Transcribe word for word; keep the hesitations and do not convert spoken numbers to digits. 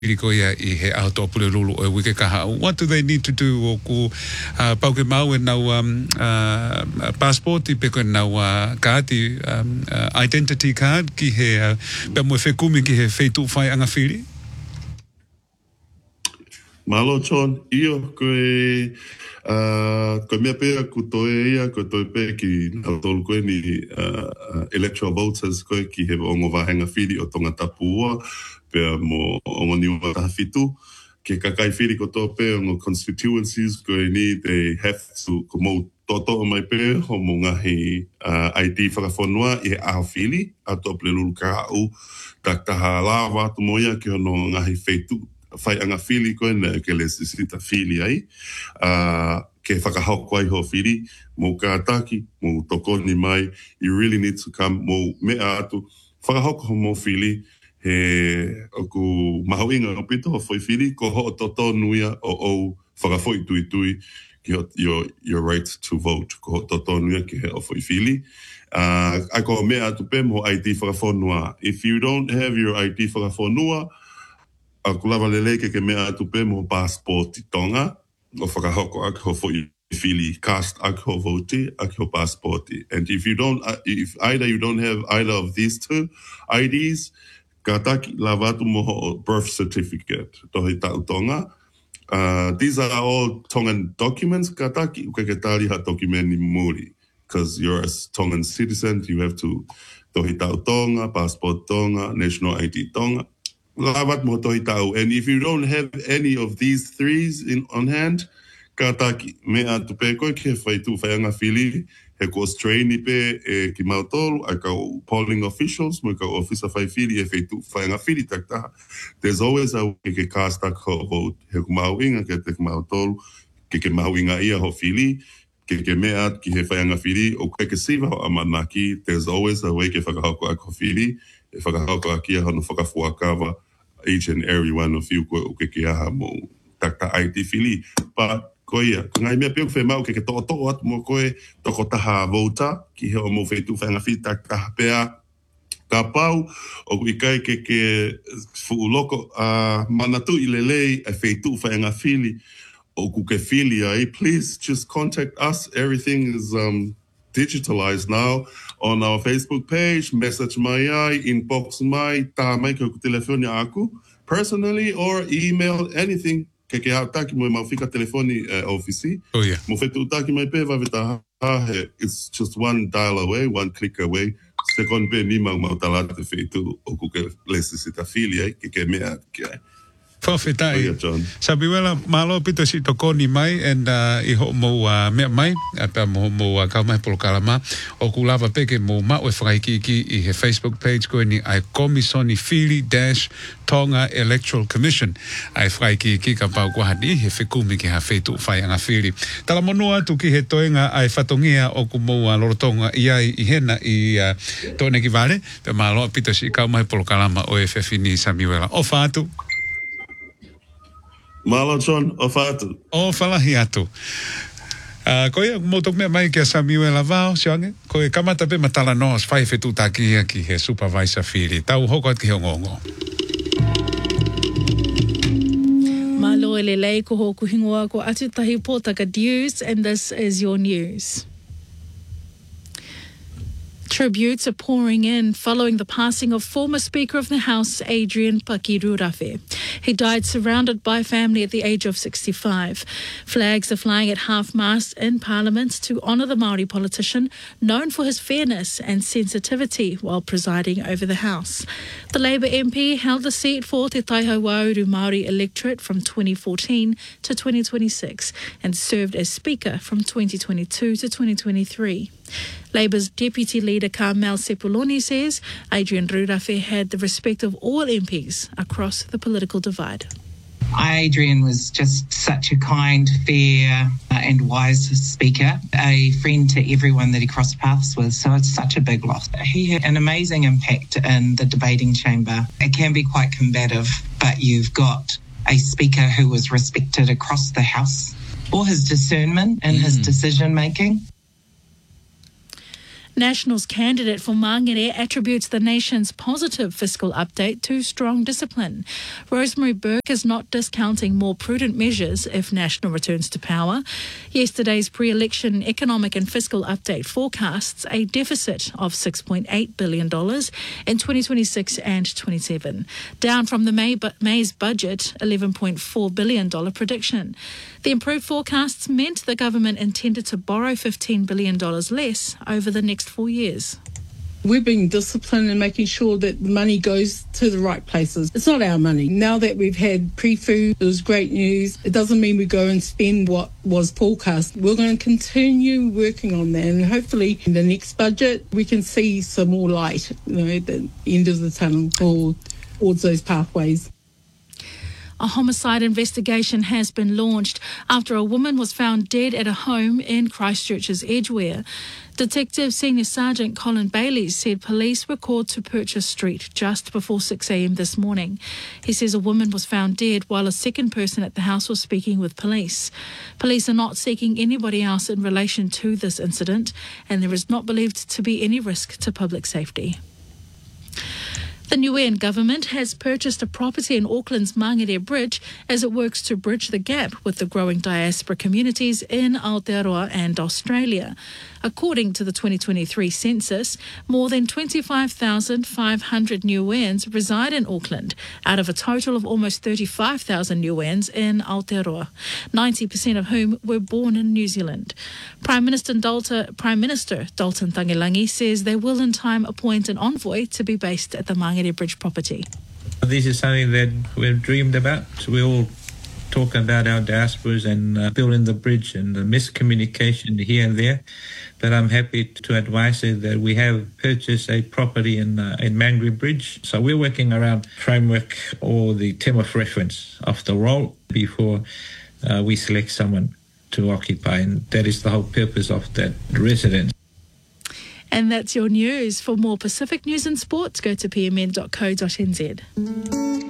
Koia I he autopule lulu o wike kaha. What do they need to do o ku uh, pauke mau e nau um, uh, passport I peko nau uh, kaati um, uh, identity card ki he uh, pe mo fe kumi ki he feitu fai anga whiri? Malo John, io koe uh, koe mea pea ku toe ia ko toe pe ki nau tolu koe ni uh, electoral voters koe ki he ongo wahenga whiri o tonga tapua pea mo ongo niuma tahafitu. Ke kakai whiri ko tō pe ongo constituencies koe ni they have to ko mou toto o mai pe ho mo ngahi uh, I D whakafonua I he aho whiri a tō plelulu ka au taktaha la watu moia ke ono ngahi wheitu fai anga whiri koe na ke le sisita whiri ai uh, ke whakahau kwai ho whiri mo ka ataki mo tokoni mai you really need to come mo mea atu whakahau ho mo whiri he oku mahauinga o pito ho foi whiri ko ho toto nuia o o whakafoi tui tui ki ho your, your right to vote ko ho toto nuia ki he o foi whiri uh, a ko mea atu pe mo I D whakafonua if you don't have your I D whakafonua a kulawa lele ke ke mea atu pe mo passport I tonga o whakahoko ak ho foi whiri cast ak ho vote ak ho passport and if you don't if either you don't have either of these two I Ds ka taki la watu moho birth certificate tohi tau tonga. Uh, these are all Tongan documents. Ka taki uke ke tari ha document ni muri. Because you're a Tongan citizen, you have to tohi tau tonga, passport tonga, national I D tonga. La watu moho tohi tau. And if you don't have any of these threes in on hand, ka taki mea tupe koe ke whaitu whaianga whiri. He ko straini pe e ki mautolu, a ka polling officials, mo ka officer whai whiri e whaitu whaianga whiri taktaha. There's always a way ke cast a ko vote. He ku mauinga ke te mautolu, ke ke mauinga ia ho whiri, ke ke mea ki he whaianga whiri, o ke ke siwa ho amanaki, there's always a way ke whakahoko a ko whiri, e whakahoko a kia hano whakafuakawa, each and every one of you ko ke ke aha mo takta I T whiri. But koia, ko ngai mea peo whai mau ke ke toko toko atu mo koe toko taha vota, ki he o mo whaitu whainga whiri tak taha pea ka pau, o ku ikai ke ke fuuloko uh, manatu I lelei e whaitu whainga whiri, o ku ke whiri ai, please just contact us, everything is um, digitalized now on our Facebook page, message mai ai, inbox mai, tā mai ke ku telefoni aku, personally or email, anything, ke ke hataki mo mau fika telefoni uh, office. Oh yeah. Mo fetu utaki mai pe va vita ha he. It's just one dial away, one click away. Second pe ni mau mau talata te fetu o ku ke lesisita filia ke ke mea ke ai. Whawhetai. Sabi wela malo pito si tokoni mai and uh, I ho mo uh, mea mai apa mo mo uh, kau mai polo kalama o ku lava peke mo ma o whakaikiki I he Facebook page ko ni ai komisoni whiri dash Tonga Electoral Commission ai whakaikiki ka pau ko hadi he whekumi ki ha whetu whai anga whiri. Tala monua tu ki he toenga ai whatongia o ku mo uh, lorotonga I ai I hena I uh, tone ki vale pe malo pito si kau mai polo kalama o e whewhini Samuela o whātu. Malo John, o whātu. O whalahi atu. Uh, koe, motok mea mai kia Samuela vao, siange. Koe, kamata pe matala noas, whai whetu takia ki he supervisor whiri. Tau hoko at ki he ngongo. Malo ele lei ko hoku hingoa ko atu tahi pōtaka news, and this is your news. Tributes are pouring in following the passing of former Speaker of the House, Adrian Pakirurafe. He died surrounded by family at the age of sixty-five. Flags are flying at half-mast in Parliament to honour the Māori politician, known for his fairness and sensitivity while presiding over the House. The Labour M P held the seat for Te Taihawauru Māori electorate from twenty fourteen to twenty twenty-six and served as Speaker from twenty twenty-two to twenty twenty-three. Labour's Deputy Leader Carmel Sepuloni says Adrian Rurafe had the respect of all M Ps across the political divide. Adrian was just such a kind, fair uh, and wise speaker, a friend to everyone that he crossed paths with, so it's such a big loss. He had an amazing impact in the debating chamber. It can be quite combative, but you've got a speaker who was respected across the House for his discernment and mm. his decision-making. Nationals candidate for Mangere attributes the nation's positive fiscal update to strong discipline. Rosemary Burke is not discounting more prudent measures if National returns to power. Yesterday's pre-election economic and fiscal update forecasts a deficit of six point eight billion dollars in twenty twenty-six and twenty-seven, down from the May bu- May's budget eleven point four billion dollars prediction. The improved forecasts meant the government intended to borrow fifteen billion dollars less over the next four years. We're being disciplined and making sure that the money goes to the right places. It's not our money. Now that we've had pre-food, it was great news. It doesn't mean we go and spend what was forecast. We're going to continue working on that, and hopefully in the next budget we can see some more light, you know, at the end of the tunnel or towards those pathways. A homicide investigation has been launched after a woman was found dead at a home in Christchurch's Edgware. Detective Senior Sergeant Colin Bailey said police were called to Purchase Street just before six a.m. this morning. He says a woman was found dead while a second person at the house was speaking with police. Police are not seeking anybody else in relation to this incident, and there is not believed to be any risk to public safety. The Niuean government has purchased a property in Auckland's Mangere Bridge as it works to bridge the gap with the growing diaspora communities in Aotearoa and Australia. According to the twenty twenty-three census, more than twenty-five thousand five hundred Niueans reside in Auckland, out of a total of almost thirty-five thousand Niueans in Aotearoa, ninety percent of whom were born in New Zealand. Prime Minister Dalton, Prime Minister Dalton Tagilangi says they will in time appoint an envoy to be based at the Mangere Bridge property. This is something that we've dreamed about. So we all talk about our diasporas and uh, building the bridge and the miscommunication here and there. But I'm happy to advise you that we have purchased a property in uh, in Mangere Bridge. So we're working around framework or the term of reference of the role before uh, we select someone to occupy. And that is the whole purpose of that residence. And that's your news. For more Pacific news and sports, go to p m n dot co dot n z.